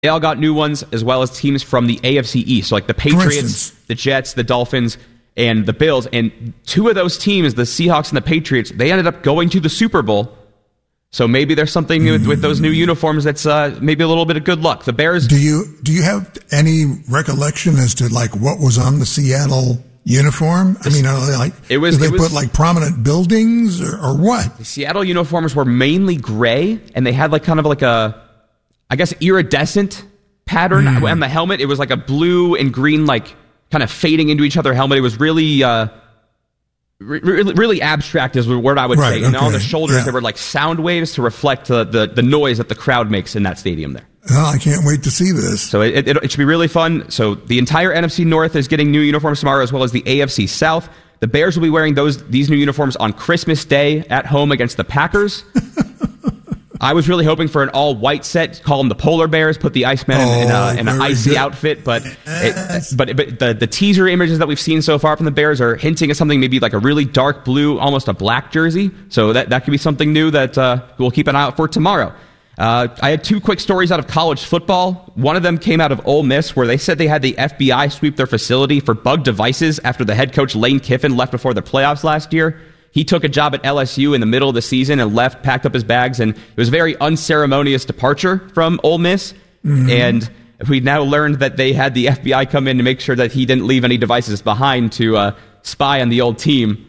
They all got new ones, as well as teams from the AFC East. So like the Patriots, the Jets, the Dolphins, and the Bills. And two of those teams, the Seahawks and the Patriots, they ended up going to the Super Bowl. So maybe there's something with those new uniforms that's maybe a little bit of good luck. The Bears. Do you have any recollection as to like what was on the Seattle uniform? I mean, did they put like prominent buildings or what? The Seattle uniforms were mainly gray, and they had like kind of like a, I guess, iridescent pattern on the helmet. It was like a blue and green, like kind of fading into each other helmet. It was really, really abstract is the word I would say. And on the shoulders, there were like sound waves to reflect the noise that the crowd makes in that stadium there. Oh, I can't wait to see this. So it should be really fun. So the entire NFC North is getting new uniforms tomorrow, as well as the AFC South. The Bears will be wearing these new uniforms on Christmas Day at home against the Packers. I was really hoping for an all-white set, call them the Polar Bears, put the Iceman in an icy outfit, but the teaser images that we've seen so far from the Bears are hinting at something maybe like a really dark blue, almost a black jersey. So that could be something new that we'll keep an eye out for tomorrow. I had two quick stories out of college football. One of them came out of Ole Miss, where they said they had the FBI sweep their facility for bug devices after the head coach Lane Kiffin left before the playoffs last year. He took a job at LSU in the middle of the season and left, packed up his bags, and it was a very unceremonious departure from Ole Miss. And we now learned that they had the FBI come in to make sure that he didn't leave any devices behind to spy on the old team.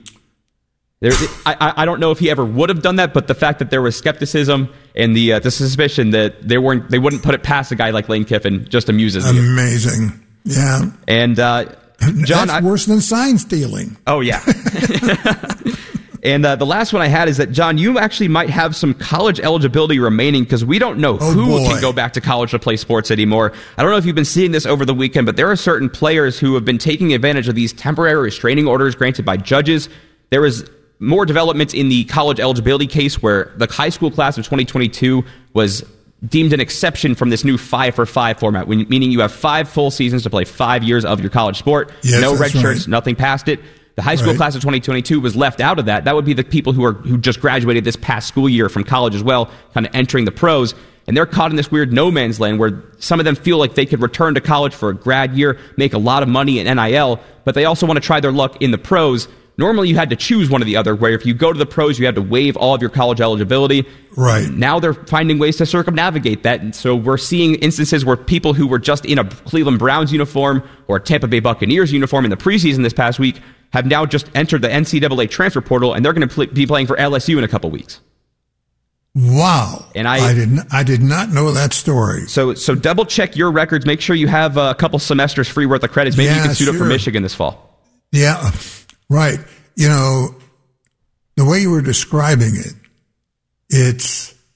I don't know if he ever would have done that, but the fact that there was skepticism and the suspicion that they wouldn't put it past a guy like Lane Kiffin just amuses me. Amazing, yeah. And John, that's worse than sign stealing. Oh yeah. And the last one I had is that, John, you actually might have some college eligibility remaining because we don't know who can go back to college to play sports anymore. I don't know if you've been seeing this over the weekend, but there are certain players who have been taking advantage of these temporary restraining orders granted by judges. There was more developments in the college eligibility case where the high school class of 2022 was deemed an exception from this new 5-for-5 format, meaning you have 5 full seasons to play 5 years of your college sport. Yes, no red shirts, nothing past it. The high school class of 2022 was left out of that. That would be the people who just graduated this past school year from college as well, kind of entering the pros. And they're caught in this weird no man's land where some of them feel like they could return to college for a grad year, make a lot of money in NIL, but they also want to try their luck in the pros. Normally, you had to choose one or the other, where if you go to the pros, you had to waive all of your college eligibility. Right. Now they're finding ways to circumnavigate that. And so we're seeing instances where people who were just in a Cleveland Browns uniform or a Tampa Bay Buccaneers uniform in the preseason this past week have now just entered the NCAA transfer portal, and they're going to be playing for LSU in a couple weeks. Wow. And I did not know that story. So double check your records. Make sure you have a couple semesters free worth of credits. Maybe you can suit up for Michigan this fall. Yeah. Right. You know, the way you were describing it, it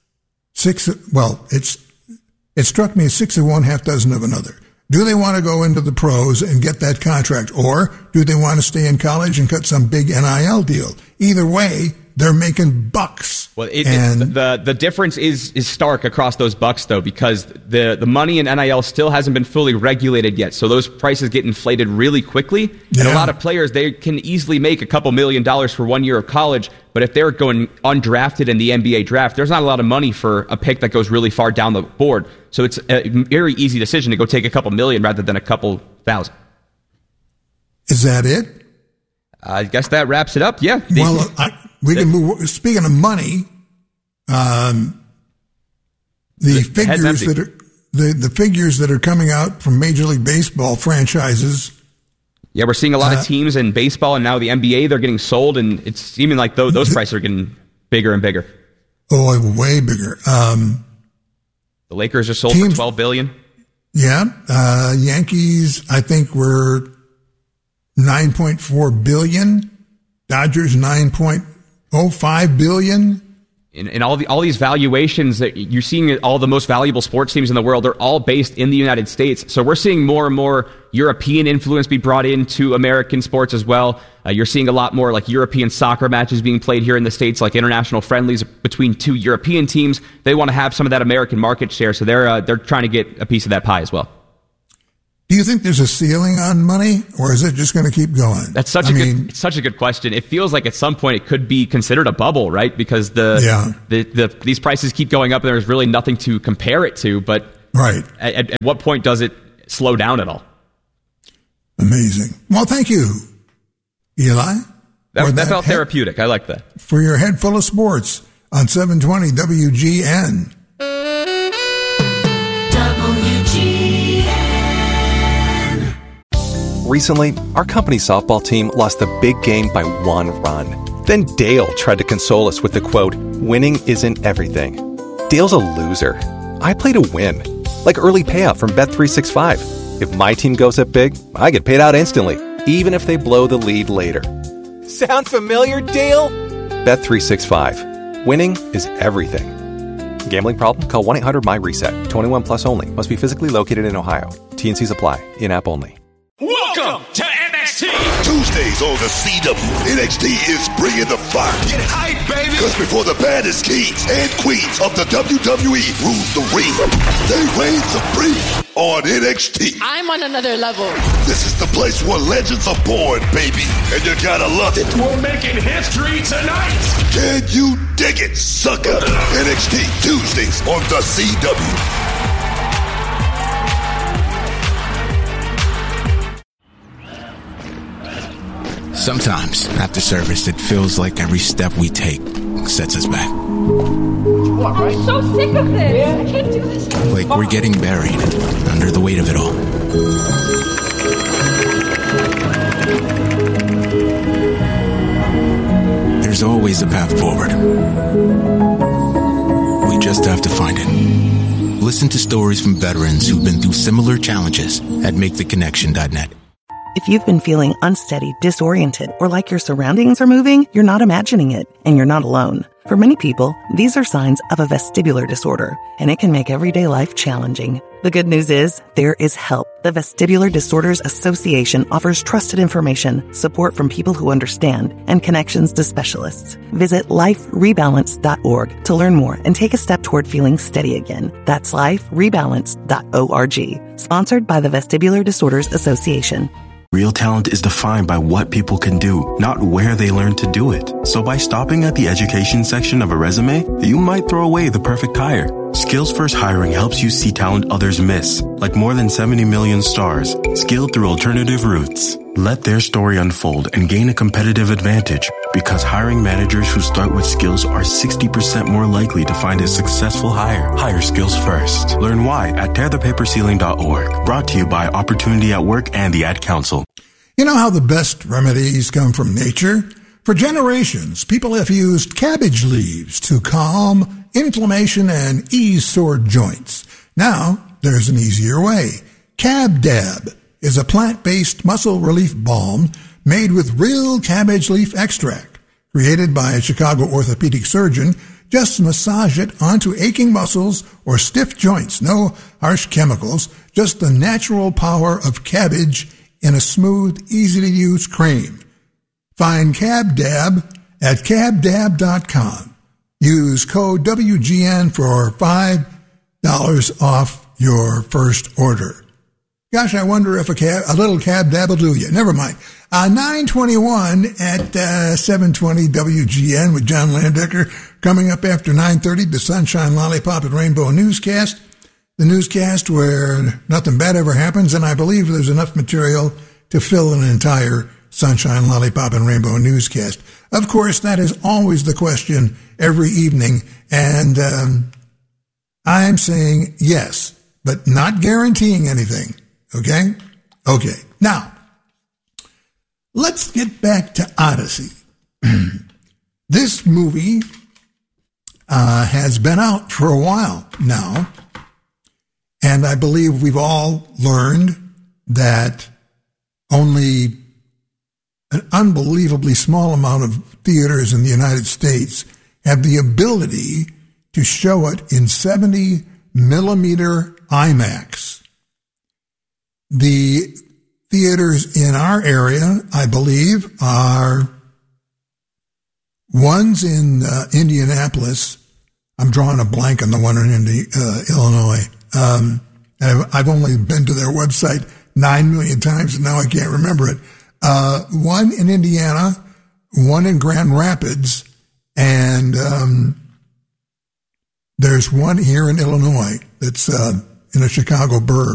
struck me as 6 of one, half dozen of another. Do they want to go into the pros and get that contract, or do they want to stay in college and cut some big NIL deal? Either way, they're making bucks. Well, the difference is stark across those bucks, though, because the money in NIL still hasn't been fully regulated yet. So those prices get inflated really quickly. Yeah. And a lot of players, they can easily make a couple $1 million for 1 year of college. But if they're going undrafted in the NBA draft, there's not a lot of money for a pick that goes really far down the board. So it's a very easy decision to go take a couple million rather than a couple thousand. Is that it? I guess that wraps it up. Yeah. Well, we can move. Speaking of money, the figures that are coming out from Major League Baseball franchises. Yeah, we're seeing a lot of teams in baseball and now the NBA. They're getting sold, and it's seeming like those prices are getting bigger and bigger. Oh, way bigger. The Lakers are sold for $12 billion. Yeah, Yankees, I think, were $9.4 billion. Dodgers $9.05 billion. And all these valuations that you're seeing, all the most valuable sports teams in the world, they're all based in the United States. So we're seeing more and more European influence be brought into American sports as well. You're seeing a lot more like European soccer matches being played here in the States, like international friendlies between two European teams. They want to have some of that American market share, so they're trying to get a piece of that pie as well. Do you think there's a ceiling on money, or is it just going to keep going? That's it's such a good question. It feels like at some point it could be considered a bubble, right? Because these prices keep going up, and there's really nothing to compare it to. But Right. At what point does it slow down at all? Amazing. Well, thank you, Eli. That felt therapeutic. I like that. For your head full of sports on 720 WGN. Recently, our company softball team lost the big game by 1 run. Then Dale tried to console us with the quote, "Winning isn't everything." Dale's a loser. I play to win. Like early payout from Bet365. If my team goes up big, I get paid out instantly, even if they blow the lead later. Sound familiar, Dale? Bet365. Winning is everything. Gambling problem? Call 1-800-MY-RESET. 21 plus only. Must be physically located in Ohio. T&Cs apply. In-app only. Welcome to NXT. Tuesdays on the CW, NXT is bringing the fire. Get hype, baby. Because before the baddest kings and queens of the WWE rule the ring, they reign supreme on NXT. I'm on another level. This is the place where legends are born, baby. And you gotta love it. We're making history tonight. Can you dig it, sucker? NXT Tuesdays on the CW. Sometimes, after service, it feels like every step we take sets us back. I'm so sick of this. I can't do this anymore. Like we're getting buried under the weight of it all. There's always a path forward. We just have to find it. Listen to stories from veterans who've been through similar challenges at MakeTheConnection.net. If you've been feeling unsteady, disoriented, or like your surroundings are moving, you're not imagining it, and you're not alone. For many people, these are signs of a vestibular disorder, and it can make everyday life challenging. The good news is, there is help. The Vestibular Disorders Association offers trusted information, support from people who understand, and connections to specialists. Visit liferebalance.org to learn more and take a step toward feeling steady again. That's liferebalance.org. Sponsored by the Vestibular Disorders Association. Real talent is defined by what people can do, not where they learn to do it. So by stopping at the education section of a resume, you might throw away the perfect hire. Skills First Hiring helps you see talent others miss, like more than 70 million stars, skilled through alternative routes. Let their story unfold and gain a competitive advantage, because hiring managers who start with skills are 60% more likely to find a successful hire. Hire skills first. Learn why at tearthepaperceiling.org. Brought to you by Opportunity at Work and the Ad Council. You know how the best remedies come from nature? For generations, people have used cabbage leaves to calm inflammation and ease sore joints. Now, there's an easier way. CabDab is a plant-based muscle relief balm made with real cabbage leaf extract. Created by a Chicago orthopedic surgeon, just massage it onto aching muscles or stiff joints. No harsh chemicals, just the natural power of cabbage in a smooth, easy-to-use cream. Find CabDab at cabdab.com. Use code WGN for $5 off your first order. Gosh, I wonder if a little CabDab will do you. Never mind. 9:21 at 720 WGN with John Landecker. Coming up after 9:30, the Sunshine Lollipop and Rainbow Newscast. The newscast where nothing bad ever happens, and I believe there's enough material to fill an entire Sunshine Lollipop and Rainbow Newscast. Of course, that is always the question every evening, and I'm saying yes, but not guaranteeing anything. Okay? Okay. Now, let's get back to Odyssey. This movie has been out for a while now, and I believe we've all learned that only an unbelievably small amount of theaters in the United States have the ability to show it in 70 millimeter IMAX. The theaters in our area, I believe, are ones in Indianapolis. I'm drawing a blank on the one in Illinois. I've only been to their website 9 million times, and now I can't remember it. One in Indiana, one in Grand Rapids, and there's one here in Illinois that's in a Chicago burg.